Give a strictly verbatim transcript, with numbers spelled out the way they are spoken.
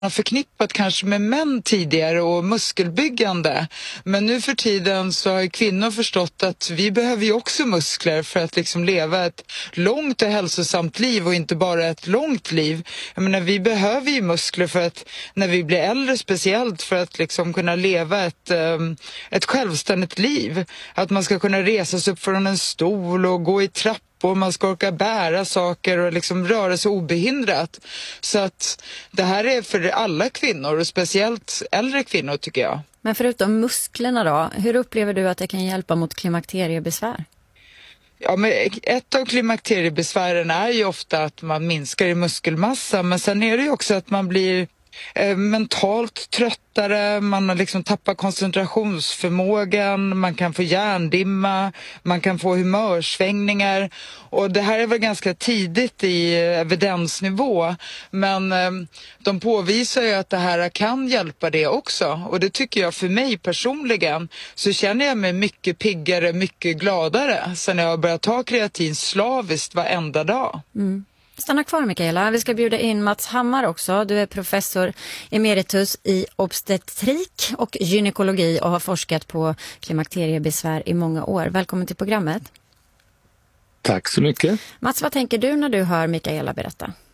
förknippat kanske med män tidigare och muskelbyggande. Men nu för tiden så har kvinnor förstått att vi behöver ju också muskler för att liksom leva ett långt och hälsosamt liv och inte bara ett långt liv. Jag menar, vi behöver ju muskler för att när vi blir äldre, speciellt för att liksom kunna leva ett, um, ett självständigt liv. Att man ska kunna resa sig upp från en stol och gå i trapp och man ska orka bära saker och liksom röra sig obehindrat. Så att det här är för alla kvinnor och speciellt äldre kvinnor, tycker jag. Men förutom musklerna då, hur upplever du att det kan hjälpa mot klimakteriebesvär? Ja, men ett av klimakteriebesvären är ju ofta att man minskar i muskelmassa, men sen är det ju också att man blir eh, mentalt tröttare, man har liksom tappat koncentrationsförmågan, man kan få hjärndimma, man kan få humörsvängningar, och det här är väl ganska tidigt i evidensnivå, men eh, de påvisar ju att det här kan hjälpa det också, och det tycker jag för mig personligen, så känner jag mig mycket piggare, mycket gladare sen jag har börjat ta kreatin slaviskt varenda dag. Mm. Stanna kvar, Mikaela. Vi ska bjuda in Mats Hammar också. Du är professor emeritus i obstetrik och gynekologi och har forskat på klimakteriebesvär i många år. Välkommen till programmet. Tack så mycket. Mats, vad tänker du när du hör Mikaela berätta?